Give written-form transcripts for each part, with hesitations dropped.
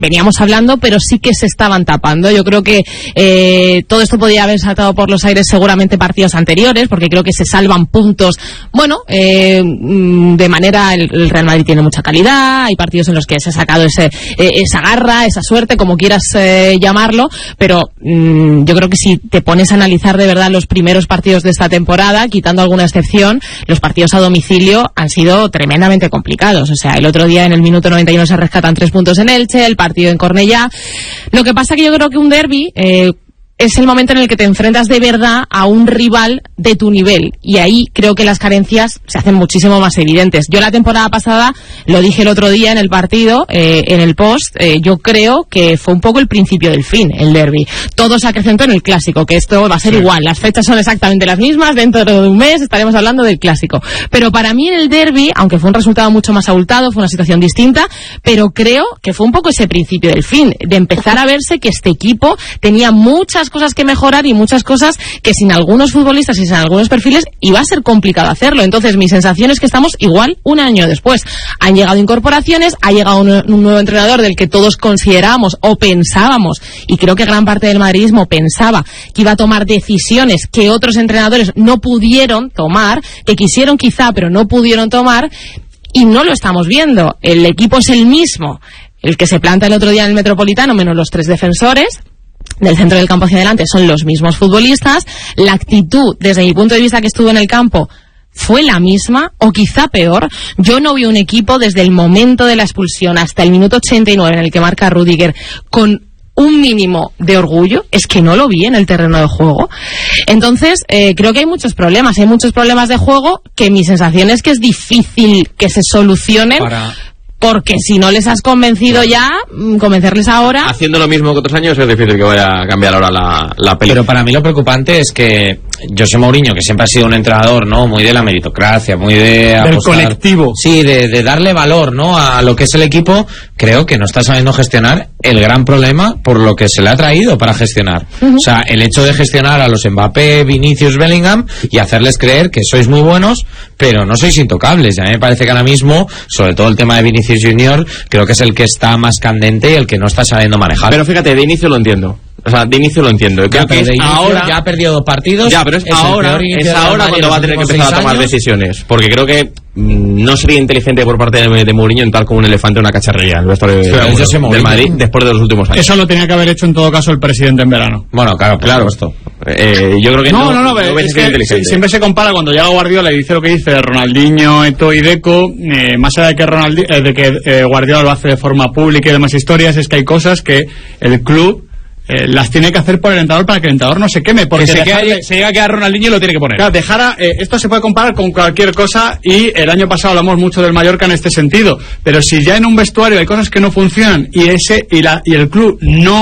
veníamos hablando, pero sí que se estaban tapando. Yo creo que todo esto podía haber saltado por los aires seguramente partidos anteriores, porque creo que se salvan puntos. Bueno, de manera, el Real Madrid tiene mucha calidad, hay partidos en los que se ha sacado esa garra, esa suerte, como quieras llamarlo, pero yo creo que si te pones a analizar de verdad los primeros partidos de esta temporada, quitando alguna excepción, los partidos a domicilio han sido tremendamente complicados. O sea, el otro día en el minuto 91 se rescatan 3 puntos en Elche, el partido en Cornellá. Lo que pasa que yo creo que un derbi es el momento en el que te enfrentas de verdad a un rival de tu nivel, y ahí creo que las carencias se hacen muchísimo más evidentes. Yo la temporada pasada, lo dije el otro día en el partido, en el post, yo creo que fue un poco el principio del fin, el derbi. Todo se acrecentó en el clásico, que esto va a ser igual, las fechas son exactamente las mismas, dentro de un mes estaremos hablando del clásico. Pero para mí en el derbi, aunque fue un resultado mucho más abultado, fue una situación distinta, pero creo que fue un poco ese principio del fin, de empezar a verse que este equipo tenía muchas cosas que mejorar y muchas cosas que sin algunos futbolistas y sin algunos perfiles iba a ser complicado hacerlo. Entonces mi sensación es que estamos igual un año después. Han llegado incorporaciones, ha llegado un nuevo entrenador del que todos considerábamos o pensábamos, y creo que gran parte del madridismo pensaba que iba a tomar decisiones que otros entrenadores no pudieron tomar, que quisieron quizá pero no pudieron tomar, y no lo estamos viendo. El equipo es el mismo, el que se planta el otro día en el Metropolitano, menos los 3 defensores. Del centro del campo hacia adelante son los mismos futbolistas. La actitud, desde mi punto de vista que estuvo en el campo, fue la misma o quizá peor. Yo no vi un equipo desde el momento de la expulsión hasta el minuto 89 en el que marca Rüdiger con un mínimo de orgullo. Es que no lo vi en el terreno de juego. Entonces creo que hay muchos problemas de juego que mi sensación es que es difícil que se solucionen. Porque si no les has convencido ya, convencerles ahora... Haciendo lo mismo que otros años es difícil que vaya a cambiar ahora la pelea. Pero para mí lo preocupante es que José Mourinho, que siempre ha sido un entrenador, ¿no?, muy de la meritocracia, muy de apostar, del colectivo. Sí, de darle valor, ¿no?, a lo que es el equipo, creo que no está sabiendo gestionar el gran problema por lo que se le ha traído para gestionar. O sea, el hecho de gestionar a los Mbappé, Vinicius, Bellingham y hacerles creer que sois muy buenos, pero no sois intocables. Y a mí me parece que ahora mismo, sobre todo el tema de Vinicius Junior, creo que es el que está más candente y el que no está sabiendo manejar. Pero fíjate, de inicio lo entiendo. O sea, de inicio lo entiendo. Creo que ahora ya ha perdido 2 partidos. Ya, pero es ahora cuando va a tener que empezar a tomar decisiones. Porque creo que no sería inteligente por parte de Mourinho entrar como un elefante en una cacharrería en el vestuario del Madrid después de los últimos años. Eso lo tenía que haber hecho en todo caso el presidente en verano. Bueno, claro, esto. Yo creo que no es que siempre se compara cuando llega Guardiola y dice lo que dice Ronaldinho, Eto'o y Deco, más allá de que Guardiola lo hace de forma pública y demás historias, es que hay cosas que el club las tiene que hacer por el entrenador para que el entrenador no se queme, porque se llega a quedar Ronaldinho y lo tiene que poner. Claro, esto se puede comparar con cualquier cosa, y el año pasado hablamos mucho del Mallorca en este sentido, pero si ya en un vestuario hay cosas que no funcionan y el club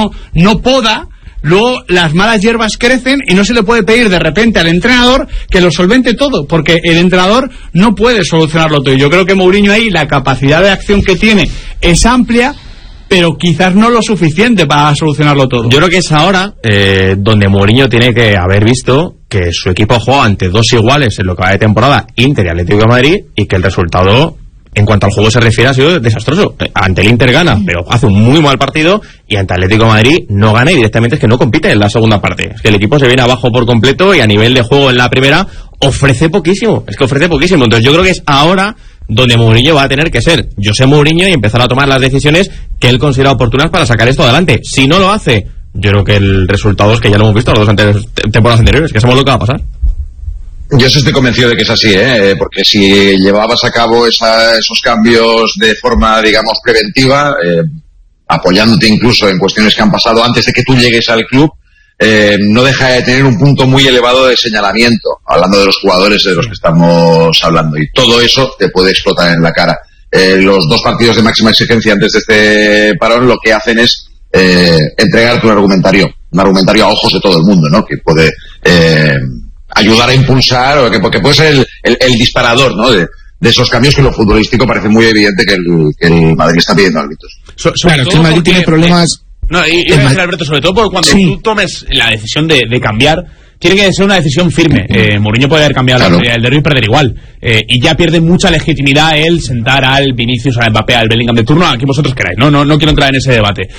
no poda, luego las malas hierbas crecen y no se le puede pedir de repente al entrenador que lo solvente todo, porque el entrenador no puede solucionarlo todo. Yo creo que Mourinho ahí, la capacidad de acción que tiene es amplia, pero quizás no lo suficiente para solucionarlo todo. Yo creo que es ahora donde Mourinho tiene que haber visto que su equipo juega ante 2 iguales en lo que va de temporada, Inter y Atlético de Madrid, y que el resultado, en cuanto al juego se refiere, ha sido desastroso. Ante el Inter gana, pero hace un muy mal partido, y ante Atlético de Madrid no gana, y directamente es que no compite en la segunda parte. Es que el equipo se viene abajo por completo, y a nivel de juego en la primera ofrece poquísimo. Entonces yo creo que es ahora donde Mourinho va a tener que ser José Mourinho y empezar a tomar las decisiones que él considera oportunas para sacar esto adelante. Si no lo hace, yo creo que el resultado es que ya lo hemos visto las 2 temporadas anteriores, que sabemos lo que va a pasar. Yo estoy convencido de que es así, porque si llevabas a cabo esos cambios de forma, digamos, preventiva, apoyándote incluso en cuestiones que han pasado antes de que tú llegues al club, no deja de tener un punto muy elevado de señalamiento, hablando de los jugadores de los que estamos hablando, y todo eso te puede explotar en la cara. Los 2 partidos de máxima exigencia antes de este parón lo que hacen es entregarte un argumentario a ojos de todo el mundo, ¿no?, que puede ayudar a impulsar, o que puede ser el disparador, ¿no?, de esos cambios, que lo futbolístico parece muy evidente que el Madrid está pidiendo árbitros. Claro, que el Madrid tiene problemas. No, y Alberto, sobre todo porque cuando tú tomes la decisión de cambiar, tiene que ser una decisión firme. Mourinho puede haber cambiado la teoría del derbi y perder igual. Y ya pierde mucha legitimidad el sentar al Vinicius, al Mbappé, al Bellingham de turno, a quien vosotros queráis. No quiero entrar en ese debate.